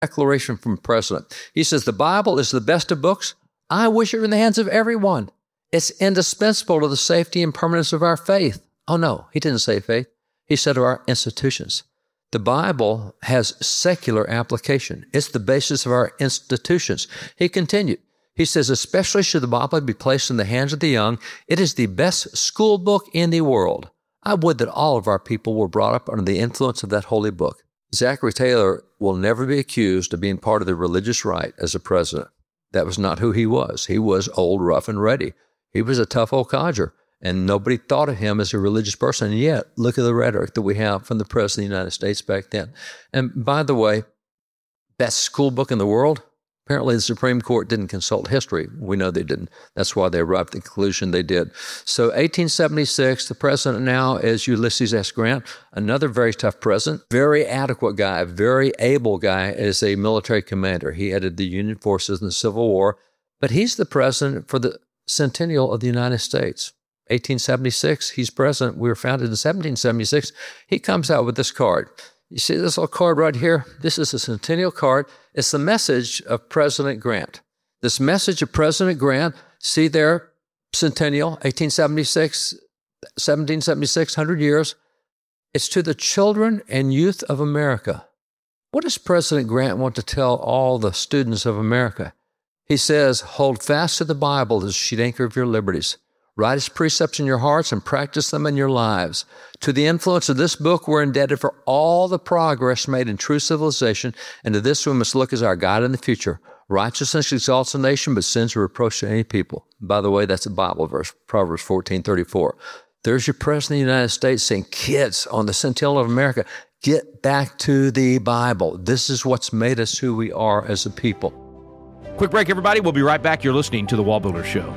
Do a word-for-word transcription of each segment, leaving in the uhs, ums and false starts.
declaration from the president. He says, the Bible is the best of books. I wish it were in the hands of everyone. It's indispensable to the safety and permanence of our faith. Oh, no, he didn't say faith. He said of our institutions. The Bible has secular application. It's the basis of our institutions. He continued. He says, especially should the Bible be placed in the hands of the young, it is the best school book in the world. I would that all of our people were brought up under the influence of that holy book. Zachary Taylor will never be accused of being part of the religious right as a president. That was not who he was. He was old, rough, and ready. He was a tough old codger, and nobody thought of him as a religious person. And yet, look at the rhetoric that we have from the President of the United States back then. And by the way, best school book in the world? Apparently, the Supreme Court didn't consult history. We know they didn't. That's why they arrived at the conclusion they did. So eighteen seventy-six, the president now is Ulysses S. Grant, another very tough president, very adequate guy, very able guy as a military commander. He headed the Union forces in the Civil War, but he's the president for the centennial of the United States. eighteen seventy-six, he's president. We were founded in seventeen seventy-six. He comes out with this card. You see this little card right here? This is a centennial card. It's the message of President Grant. This message of President Grant, see there, centennial, eighteen seventy-six, seventeen seventy-six, one hundred years. It's to the children and youth of America. What does President Grant want to tell all the students of America? He says, hold fast to the Bible as the sheet anchor of your liberties. Write its precepts in your hearts and practice them in your lives. To the influence of this book, we're indebted for all the progress made in true civilization, and to this we must look as our guide in the future. Righteousness exalts a nation, but sins are reproach to any people. By the way, that's a Bible verse, Proverbs fourteen thirty-four. There's your President of the United States saying, kids on the centennial of America, get back to the Bible. This is what's made us who we are as a people. Quick break, everybody. We'll be right back. You're listening to The Wall Builder Show.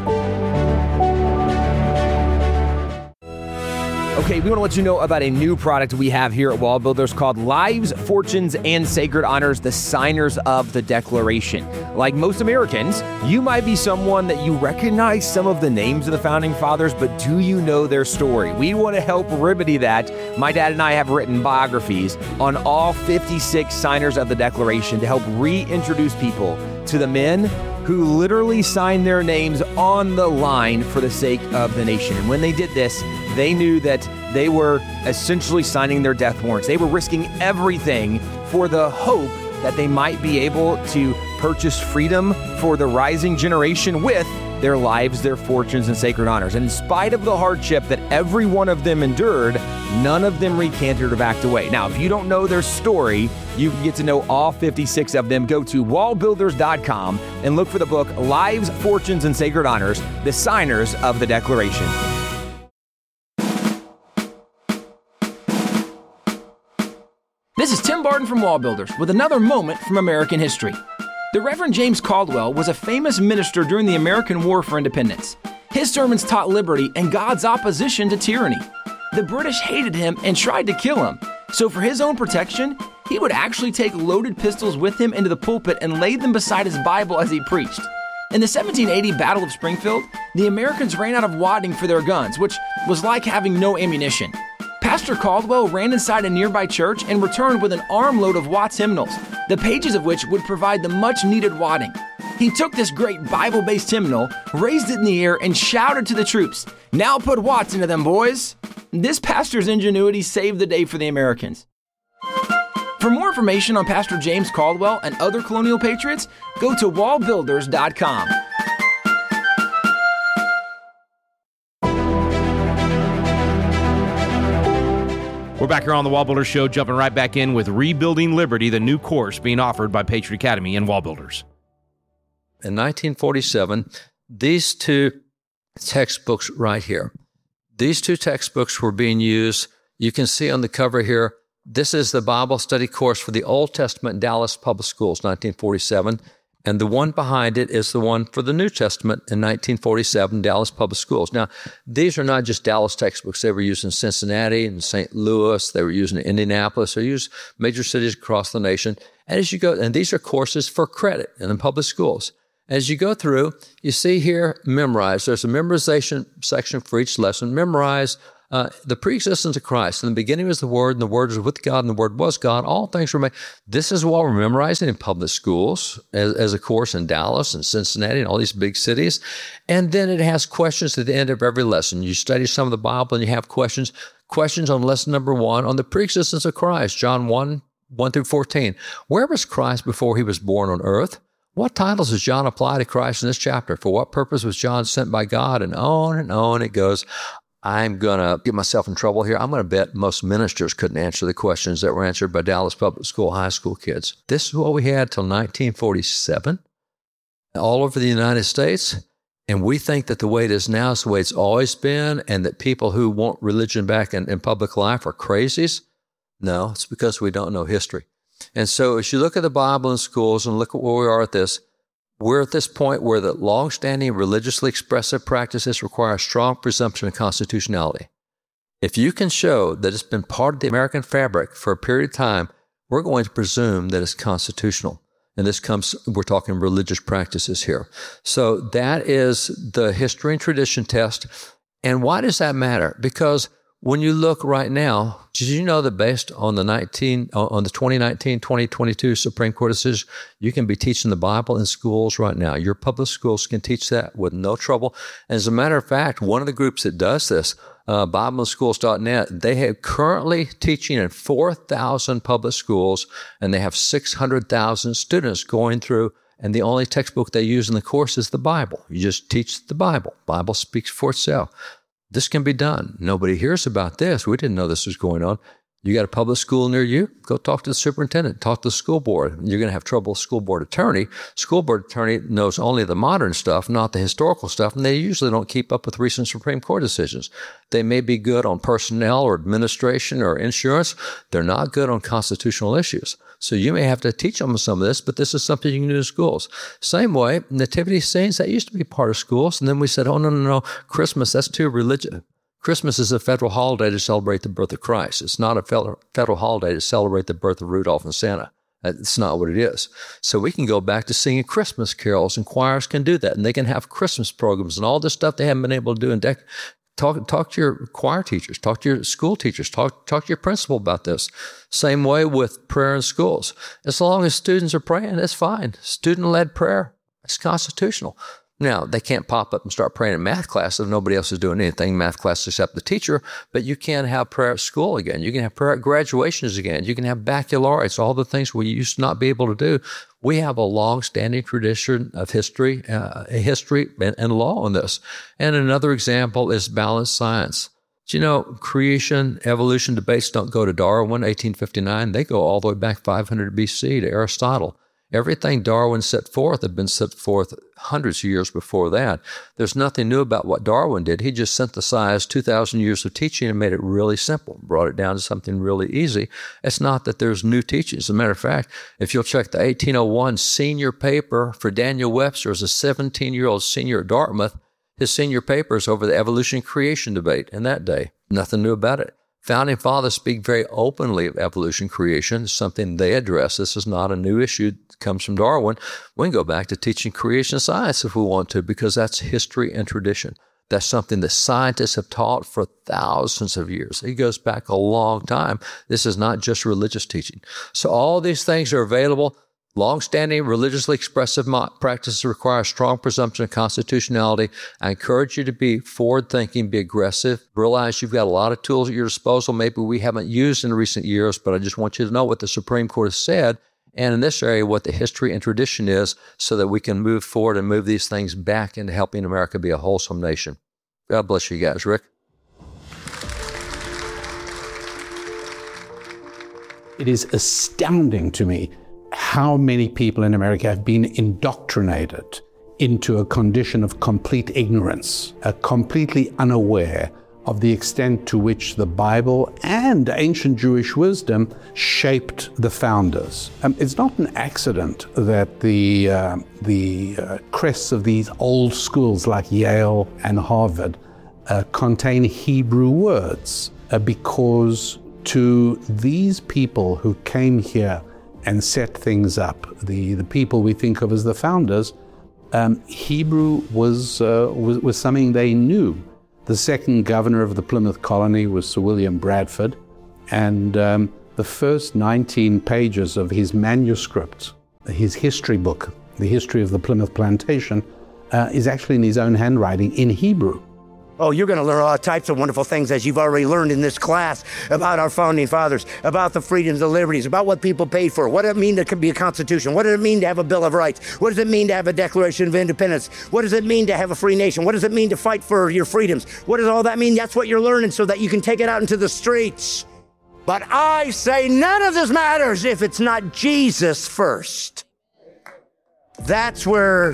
Okay, we want to let you know about a new product we have here at Wall Builders called Lives, Fortunes, and Sacred Honors, the Signers of the Declaration. Like most Americans, you might be someone that you recognize some of the names of the Founding Fathers, but do you know their story? We want to help remedy that. My dad and I have written biographies on all fifty-six signers of the Declaration to help reintroduce people to the men who literally signed their names on the line for the sake of the nation. And when they did this, they knew that they were essentially signing their death warrants. They were risking everything for the hope that they might be able to purchase freedom for the rising generation with their lives, their fortunes, and sacred honors. And in spite of the hardship that every one of them endured, none of them recanted or backed away. Now, if you don't know their story, you can get to know all fifty-six of them. Go to wall builders dot com and look for the book, Lives, Fortunes, and Sacred Honors, the Signers of the Declaration. This is Tim Barton from Wall Builders with another moment from American history. The Reverend James Caldwell was a famous minister during the American War for Independence. His sermons taught liberty and God's opposition to tyranny. The British hated him and tried to kill him. So for his own protection, he would actually take loaded pistols with him into the pulpit and lay them beside his Bible as he preached. In the seventeen eighty Battle of Springfield, the Americans ran out of wadding for their guns, which was like having no ammunition. Pastor Caldwell ran inside a nearby church and returned with an armload of Watts hymnals, the pages of which would provide the much-needed wadding. He took this great Bible-based hymnal, raised it in the air, and shouted to the troops, "Now put Watts into them, boys!" This pastor's ingenuity saved the day for the Americans. For more information on Pastor James Caldwell and other colonial patriots, go to wall builders dot com. We're back here on the Wall Builders Show, jumping right back in with Rebuilding Liberty, the new course being offered by Patriot Academy and Wall Builders. In nineteen forty-seven, these two textbooks right here, these two textbooks were being used. You can see on the cover here, this is the Bible study course for the Old Testament in Dallas Public Schools, nineteen forty-seven. And the one behind it is the one for the New Testament in nineteen forty-seven, Dallas Public Schools. Now, these are not just Dallas textbooks. They were used in Cincinnati and Saint Louis. They were used in Indianapolis. They were used in major cities across the nation. And as you go, and these are courses for credit in the public schools. As you go through, you see here, memorize. There's a memorization section for each lesson. Memorize Uh, the preexistence of Christ. In the beginning was the Word, and the Word was with God, and the Word was God. All things were made. This is what we're memorizing in public schools as, as a course in Dallas and Cincinnati and all these big cities. And then it has questions at the end of every lesson. You study some of the Bible and you have questions. Questions on lesson number one on the preexistence of Christ, John one, one through fourteen. Where was Christ before he was born on earth? What titles does John apply to Christ in this chapter? For what purpose was John sent by God? And on and on it goes. I'm going to get myself in trouble here. I'm going to bet most ministers couldn't answer the questions that were answered by Dallas Public School high school kids. This is what we had till nineteen forty-seven, all over the United States. And we think that the way it is now is the way it's always been, and that people who want religion back in, in public life are crazies. No, it's because we don't know history. And so as you look at the Bible in schools and look at where we are at this, we're at this point where the long-standing religiously expressive practices require a strong presumption of constitutionality. If you can show that it's been part of the American fabric for a period of time, we're going to presume that it's constitutional. And this comes, we're talking religious practices here. So that is the history and tradition test. And why does that matter? Because when you look right now, did you know that based on the nineteen on the twenty nineteen twenty twenty-two Supreme Court decision, you can be teaching the Bible in schools right now. Your public schools can teach that with no trouble. And as a matter of fact, one of the groups that does this, uh, Bible in Schools dot net, they have currently teaching in four thousand public schools, and they have six hundred thousand students going through. And the only textbook they use in the course is the Bible. You just teach the Bible. Bible speaks for itself. This can be done. Nobody hears about this. We didn't know this was going on. You got a public school near you? Go talk to the superintendent. Talk to the school board. You're going to have trouble with school board attorney. School board attorney knows only the modern stuff, not the historical stuff, and they usually don't keep up with recent Supreme Court decisions. They may be good on personnel or administration or insurance. They're not good on constitutional issues. So you may have to teach them some of this, but this is something you can do in schools. Same way, nativity scenes, that used to be part of schools. And then we said, oh, no, no, no, Christmas, that's too religious. Christmas is a federal holiday to celebrate the birth of Christ. It's not a federal holiday to celebrate the birth of Rudolph and Santa. That's not what it is. So we can go back to singing Christmas carols, and choirs can do that. And they can have Christmas programs and all this stuff they haven't been able to do in decades. Talk, talk to your choir teachers, talk to your school teachers, talk, talk to your principal about this. Same way with prayer in schools. As long as students are praying, that's fine. Student-led prayer, it's constitutional. Now, they can't pop up and start praying in math class if nobody else is doing anything in math class except the teacher, but you can have prayer at school again. You can have prayer at graduations again. You can have baccalaureates, all the things we used to not be able to do. We have a long-standing tradition of history, uh, history and, and law on this. And another example is balanced science. Do you know, creation, evolution debates don't go to Darwin, eighteen fifty-nine. They go all the way back five hundred B C to Aristotle. Everything Darwin set forth had been set forth hundreds of years before that. There's nothing new about what Darwin did. He just synthesized two thousand years of teaching and made it really simple, brought it down to something really easy. It's not that there's new teachings. As a matter of fact, if you'll check the eighteen oh one senior paper for Daniel Webster as a seventeen-year-old senior at Dartmouth, his senior paper is over the evolution and creation debate in that day. Nothing new about it. Founding fathers speak very openly of evolution, creation, something they address. This is not a new issue. It comes from Darwin. We can go back to teaching creation science if we want to, because that's history and tradition. That's something that scientists have taught for thousands of years. It goes back a long time. This is not just religious teaching. So all these things are available. Long-standing religiously expressive practices require a strong presumption of constitutionality. I encourage you to be forward-thinking, be aggressive. Realize you've got a lot of tools at your disposal maybe we haven't used in recent years, but I just want you to know what the Supreme Court has said, and in this area, what the history and tradition is, so that we can move forward and move these things back into helping America be a wholesome nation. God bless you guys. Rick? It is astounding to me how many people in America have been indoctrinated into a condition of complete ignorance, uh, completely unaware of the extent to which the Bible and ancient Jewish wisdom shaped the founders. Um, it's not an accident that the, uh, the uh, crests of these old schools like Yale and Harvard uh, contain Hebrew words, uh, because to these people who came here and set things up, the, the people we think of as the founders, um, Hebrew was, uh, was was something they knew. The second governor of the Plymouth colony was Sir William Bradford, and um, the first nineteen pages of his manuscript, his history book, the history of the Plymouth plantation, uh, is actually in his own handwriting in Hebrew. Oh, you're going to learn all types of wonderful things, as you've already learned in this class, about our founding fathers, about the freedoms and liberties, about what people paid for, what does it mean to be a constitution, what does it mean to have a Bill of Rights, what does it mean to have a Declaration of Independence, what does it mean to have a free nation, what does it mean to fight for your freedoms, what does all that mean? That's what you're learning so that you can take it out into the streets. But I say none of this matters if it's not Jesus first. That's where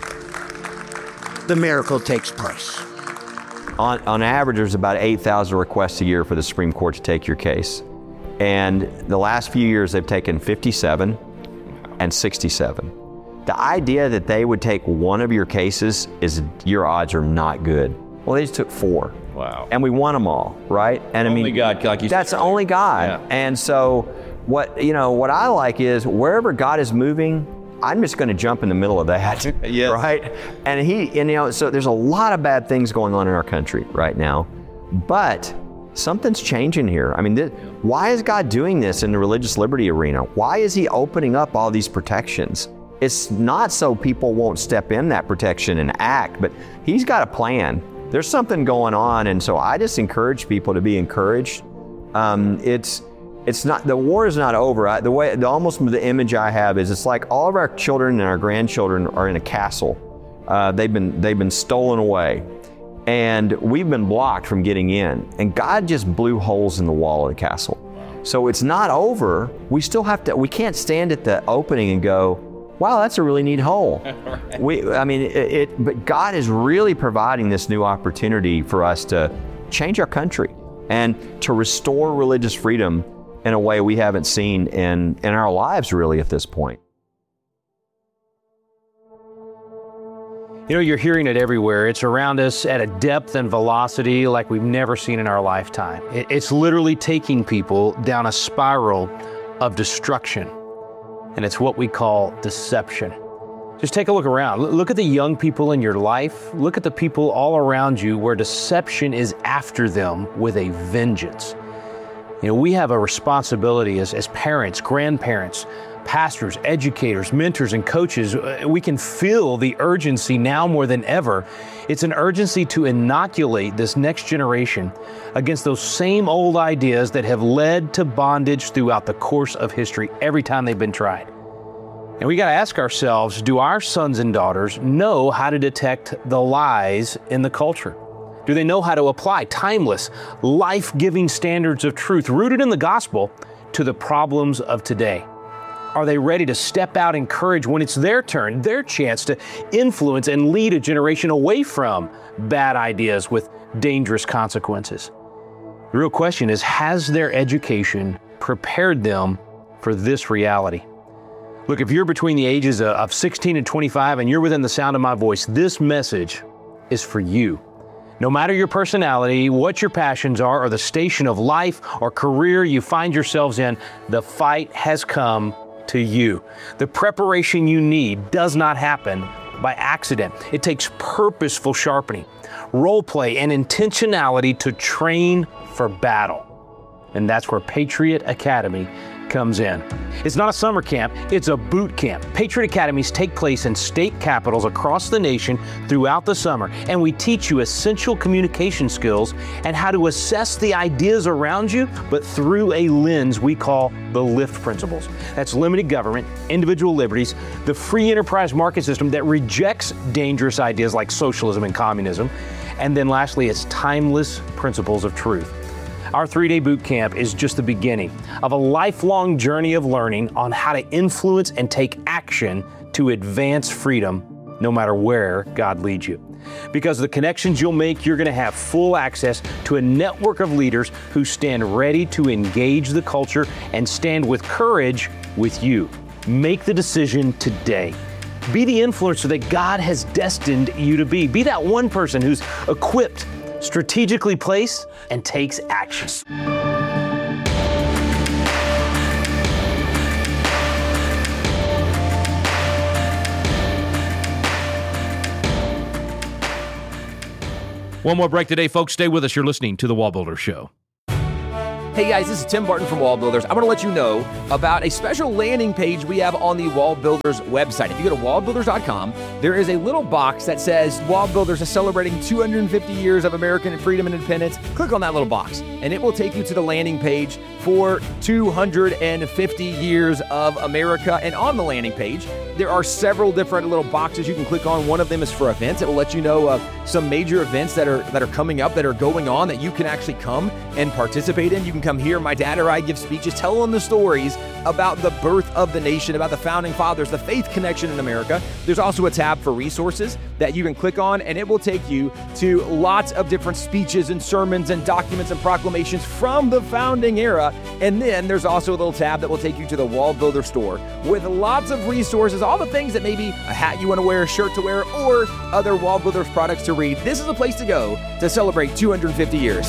the miracle takes place. On, on average, there's about eight thousand requests a year for the Supreme Court to take your case. And the last few years, they've taken fifty-seven and sixty-seven. The idea that they would take one of your cases is your odds are not good. Well, they just took four. Wow. And we won them all, right? And only I mean, God, like you that's said. the only God. Yeah. And so what, you know, what I like is wherever God is moving, I'm just going to jump in the middle of that, Yes. right? And he, and you know, so there's a lot of bad things going on in our country right now, but something's changing here. I mean, this, why is God doing this in the religious liberty arena? Why is he opening up all these protections? It's not so people won't step in that protection and act, but he's got a plan. There's something going on, and so I just encourage people to be encouraged. Um, it's It's not, the war is not over. I, the way, the, almost the image I have is it's like all of our children and our grandchildren are in a castle. Uh, they've been, they've been stolen away, and we've been blocked from getting in. And God just blew holes in the wall of the castle. So it's not over. We still have to, we can't stand at the opening and go, wow, that's a really neat hole. Right. We, I mean, it, it, but God is really providing this new opportunity for us to change our country and to restore religious freedom in a way we haven't seen in, in our lives really at this point. You know, you're hearing it everywhere. It's around us at a depth and velocity like we've never seen in our lifetime. It, it's literally taking people down a spiral of destruction. And it's what we call deception. Just take a look around. Look at the young people in your life. Look at the people all around you where deception is after them with a vengeance. You know, we have a responsibility as, as parents, grandparents, pastors, educators, mentors, and coaches. We can feel the urgency now more than ever. It's an urgency to inoculate this next generation against those same old ideas that have led to bondage throughout the course of history every time they've been tried. And we got to ask ourselves, do our sons and daughters know how to detect the lies in the culture? Do they know how to apply timeless, life-giving standards of truth rooted in the gospel to the problems of today? Are they ready to step out in courage when it's their turn, their chance to influence and lead a generation away from bad ideas with dangerous consequences? The real question is, has their education prepared them for this reality? Look, if you're between the ages of sixteen and twenty-five and you're within the sound of my voice, this message is for you. No matter your personality, what your passions are, or the station of life or career you find yourselves in, the fight has come to you. The preparation you need does not happen by accident. It takes purposeful sharpening, role play, and intentionality to train for battle. And that's where Patriot Academy comes in. It's not a summer camp, it's a boot camp. Patriot Academies take place in state capitals across the nation throughout the summer, and we teach you essential communication skills and how to assess the ideas around you, but through a lens we call the LIFT principles. That's limited government, individual liberties, the free enterprise market system that rejects dangerous ideas like socialism and communism, and then lastly, it's timeless principles of truth. Our three-day boot camp is just the beginning of a lifelong journey of learning on how to influence and take action to advance freedom no matter where God leads you. Because of the connections you'll make, you're going to have full access to a network of leaders who stand ready to engage the culture and stand with courage with you. Make the decision today. Be the influencer that God has destined you to be. Be that one person who's equipped, strategically placed, and takes action. One more break today, folks. Stay with us. You're listening to The Wall Builder Show. Hey guys, this is Tim Barton from Wall Builders. I want to let you know about a special landing page we have on the Wall Builders website. If you go to wall builders dot com, there is a little box that says Wall Builders is celebrating two hundred fifty years of American freedom and independence. Click on that little box, and it will take you to the landing page for two hundred fifty years of America. And on the landing page, there are several different little boxes you can click on. One of them is for events. It will let you know of some major events that are that are coming up, that are going on, that you can actually come and participate in. You can come hear my dad or I give speeches, tell them the stories about the birth of the nation, about the founding fathers, the faith connection in America. There's also a tab for resources that you can click on, and it will take you to lots of different speeches and sermons and documents and proclamations from the founding era. And then there's also a little tab that will take you to the Wall Builder store with lots of resources, all the things that maybe a hat you want to wear, a shirt to wear, or other Wall Builders products to read. This is a place to go to celebrate two hundred fifty years.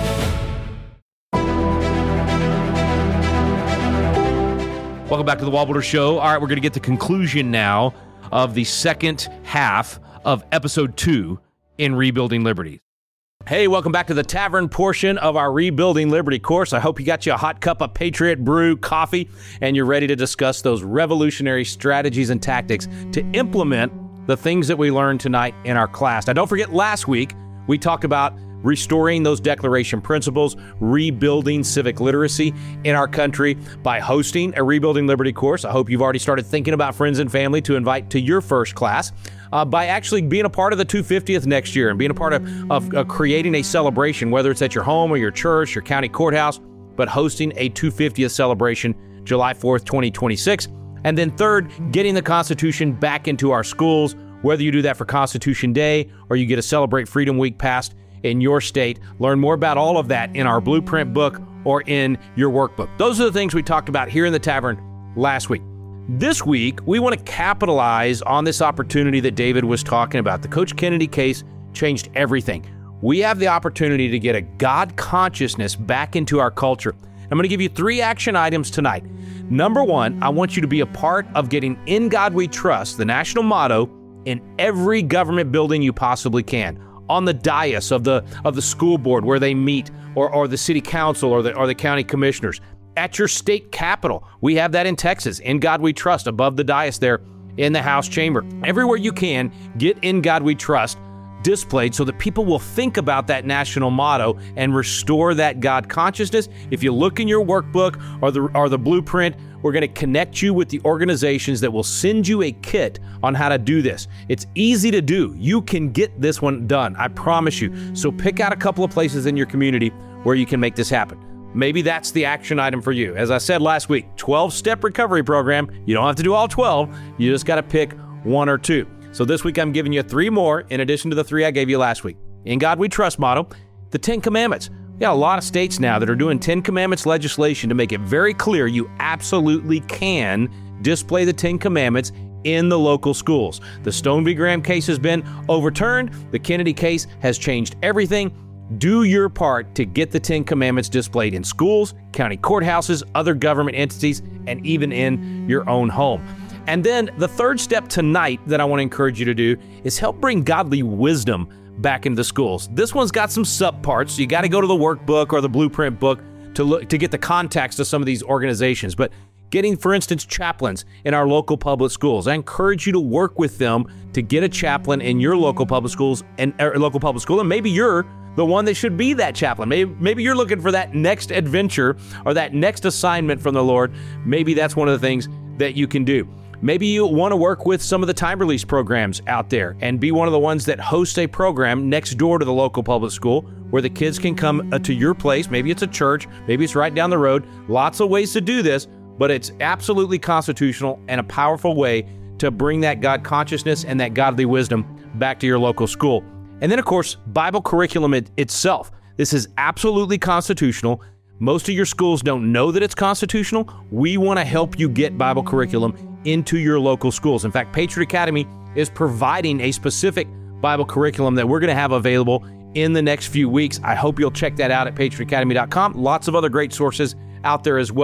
Welcome back to the Wall Builder Show. All right, we're going to get the conclusion now of the second half of episode two in Rebuilding Liberty. Hey, welcome back to the tavern portion of our Rebuilding Liberty course. I hope you got you a hot cup of Patriot Brew coffee and you're ready to discuss those revolutionary strategies and tactics to implement the things that we learned tonight in our class. Now, don't forget, last week we talked about restoring those declaration principles, rebuilding civic literacy in our country by hosting a Rebuilding Liberty course. I hope you've already started thinking about friends and family to invite to your first class uh, by actually being a part of the two hundred fiftieth next year and being a part of, of uh, creating a celebration, whether it's at your home or your church, your county courthouse, but hosting a two hundred fiftieth celebration July fourth, twenty twenty-six. And then third, getting the Constitution back into our schools, whether you do that for Constitution Day or you get a Celebrate Freedom Week passed in your state. Learn more about all of that in our blueprint book or in your workbook. Those are the things we talked about here in the tavern last week. This week, we want to capitalize on this opportunity that David was talking about. The Coach Kennedy case changed everything. We have the opportunity to get a God consciousness back into our culture. I'm going to give you three action items tonight. Number one, I want you to be a part of getting In God We Trust, the national motto, in every government building you possibly can. On the dais of the of the school board where they meet, or, or the city council or the or the county commissioners. At your state capitol, we have that in Texas. In God We Trust, above the dais there in the House chamber. Everywhere you can, get In God We Trust displayed so that people will think about that national motto and restore that God consciousness. If you look in your workbook or the or the blueprint, we're going to connect you with the organizations that will send you a kit on how to do this. It's easy to do. You can get this one done, I promise you. So pick out a couple of places in your community where you can make this happen. Maybe that's the action item for you. As I said last week, twelve-step recovery program. You don't have to do all twelve. You just got to pick one or two. So this week I'm giving you three more in addition to the three I gave you last week. In God We Trust motto, the Ten Commandments. We got a lot of states now that are doing Ten Commandments legislation to make it very clear you absolutely can display the Ten Commandments in the local schools. The Stone v. Graham case has been overturned. The Kennedy case has changed everything. Do your part to get the Ten Commandments displayed in schools, county courthouses, other government entities, and even in your own home. And then the third step tonight that I want to encourage you to do is help bring godly wisdom back into the schools. This one's got some subparts, so you got to go to the workbook or the blueprint book to look to get the context of some of these organizations. But getting, for instance, chaplains in our local public schools, I encourage you to work with them to get a chaplain in your local public schools and or local public school, and maybe you're the one that should be that chaplain. Maybe, maybe you're looking for that next adventure or that next assignment from the Lord. Maybe that's one of the things that you can do. Maybe you want to work with some of the time release programs out there and be one of the ones that hosts a program next door to the local public school where the kids can come uh, to your place. Maybe it's a church, maybe it's right down the road. Lots of ways to do this, but it's absolutely constitutional and a powerful way to bring that God consciousness and that godly wisdom back to your local school. And then, of course, Bible curriculum it, itself. This is absolutely constitutional. Most of your schools don't know that it's constitutional. We want to help you get Bible curriculum into your local schools. In fact, Patriot Academy is providing a specific Bible curriculum that we're going to have available in the next few weeks. I hope you'll check that out at patriot academy dot com. Lots of other great sources out there as well.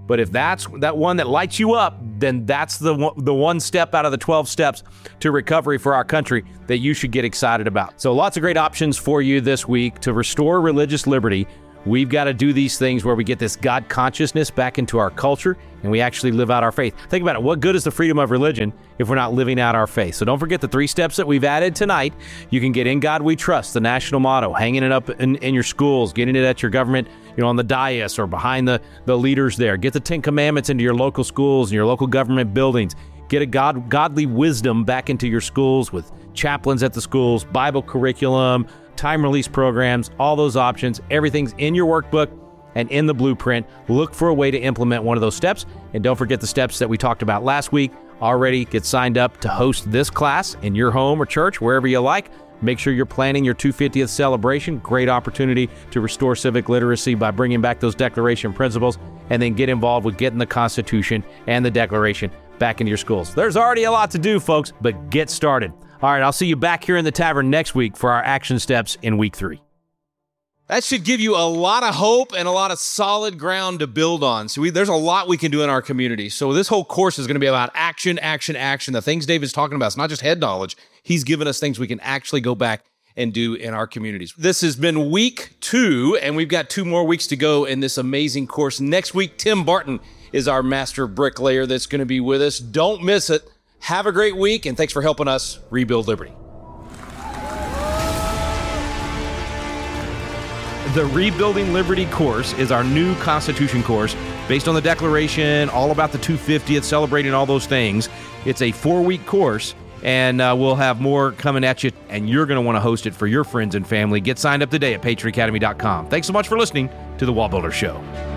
But if that's that one that lights you up, then that's the one, the one step out of the twelve steps to recovery for our country that you should get excited about. So lots of great options for you this week to restore religious liberty. We've got to do these things where we get this God consciousness back into our culture and we actually live out our faith. Think about it. What good is the freedom of religion if we're not living out our faith? So don't forget the three steps that we've added tonight. You can get In God We Trust, the national motto, hanging it up in, in your schools, getting it at your government, you know, on the dais or behind the, the leaders there. Get the Ten Commandments into your local schools and your local government buildings. Get a God, godly wisdom back into your schools with chaplains at the schools, Bible curriculum, time release programs, all those options. Everything's in your workbook and in the blueprint. Look for a way to implement one of those steps. And don't forget the steps that we talked about last week. Already get signed up to host this class in your home or church, wherever you like. Make sure you're planning your two hundred fiftieth celebration. Great opportunity to restore civic literacy by bringing back those Declaration principles, and then get involved with getting the Constitution and the Declaration back into your schools. There's already a lot to do, folks, but get started. All right, I'll see you back here in the tavern next week for our action steps in week three. That should give you a lot of hope and a lot of solid ground to build on. So we, there's a lot we can do in our community. So this whole course is going to be about action, action, action. The things David's talking about, it's not just head knowledge. He's given us things we can actually go back and do in our communities. This has been week two, and we've got two more weeks to go in this amazing course. Next week, Tim Barton is our master bricklayer that's going to be with us. Don't miss it. Have a great week, and thanks for helping us rebuild liberty. The Rebuilding Liberty course is our new Constitution course based on the Declaration, all about the two hundred fiftieth, celebrating all those things. It's a four-week course, and uh, we'll have more coming at you, and you're going to want to host it for your friends and family. Get signed up today at patriot academy dot com. Thanks so much for listening to The Wall Builder Show.